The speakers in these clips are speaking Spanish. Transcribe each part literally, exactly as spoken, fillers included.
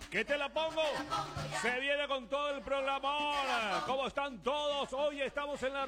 ¿Qué te la pongo? Se viene con todo el programón. ¿Cómo están todos? Hoy estamos en la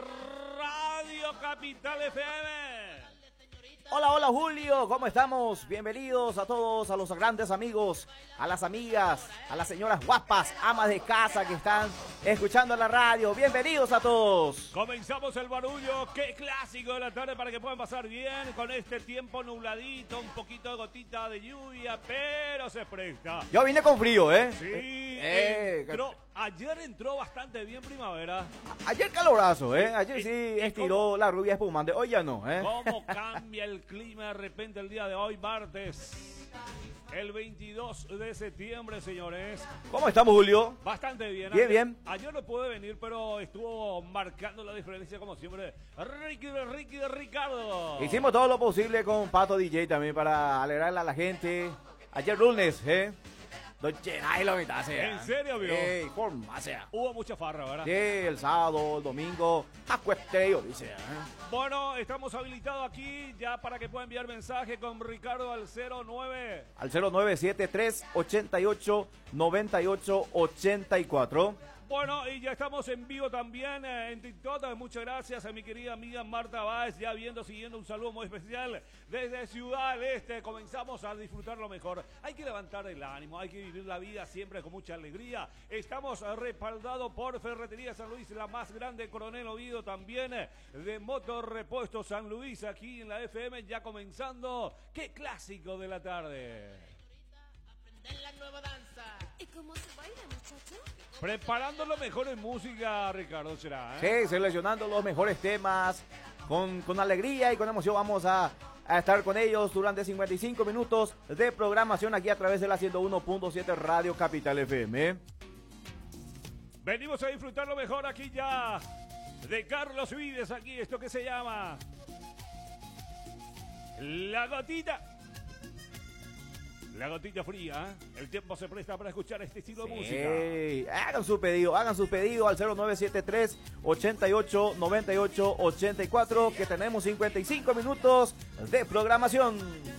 Radio Capital F M. Hola, hola Julio, ¿cómo estamos? Bienvenidos a todos, a los grandes amigos, a las amigas, a las señoras guapas, amas de casa que están escuchando la radio. Bienvenidos a todos. Comenzamos el barullo, qué clásico de la tarde para que puedan pasar bien con este tiempo nubladito, un poquito de gotita de lluvia, pero se presta. Yo vine con frío, ¿eh? Sí, eh, entró, ayer entró bastante bien primavera. Ayer calorazo, ¿eh? Ayer ¿Y, sí y estiró cómo, la rubia espumante, hoy ya no, ¿eh? ¿Cómo cambia el clima de repente el día de hoy, martes? El veintidós de septiembre, señores. ¿Cómo estamos, Julio? Bastante bien. Bien, ayer, bien. Ayer no pude venir, pero estuvo marcando la diferencia, como siempre, Ricky de Ricky de Ricardo. Hicimos todo lo posible con Pato D J también para alegrarle a la gente. Ayer lunes, ¿eh? Noche, ay, la mitad sea. ¿En serio, vio? Ey, forma sea. Hubo mucha farra, ¿verdad? Sí, el sábado, el domingo, acuesteo, dice. ¿eh? Bueno, estamos habilitados aquí ya para que pueda enviar mensaje con Ricardo al cero nueve. Al cero nueve siete tres, ochenta y ocho, noventa y ocho, ochenta y cuatro. Bueno, y ya estamos en vivo también eh, en TikTok. Muchas gracias a mi querida amiga Marta Báez, ya viendo, siguiendo, un saludo muy especial desde Ciudad del Este. Comenzamos a disfrutar lo mejor. Hay que levantar el ánimo, hay que vivir la vida siempre con mucha alegría. Estamos eh, respaldados por Ferretería San Luis, la más grande, Coronel Oviedo, también eh, de Motor Repuesto San Luis, aquí en la F M, ya comenzando. ¡Qué clásico de la tarde! La nueva danza. ¿Y cómo se baila, muchacho? Preparando lo mejor en música, Ricardo, será, ¿eh? Sí, seleccionando los mejores temas. Con, con alegría y con emoción vamos a, a estar con ellos durante cincuenta y cinco minutos de programación aquí a través de la ciento uno punto siete Radio Capital F M. Venimos a disfrutar lo mejor aquí ya de Carlos Vives, aquí esto que se llama La Gotita. La gotita fría, ¿eh? El tiempo se presta para escuchar este estilo Sí, de música. hagan su pedido, hagan su pedido al cero nueve siete tres, ochenta y ocho, noventa y ocho, ochenta y cuatro, que tenemos cincuenta y cinco minutos de programación.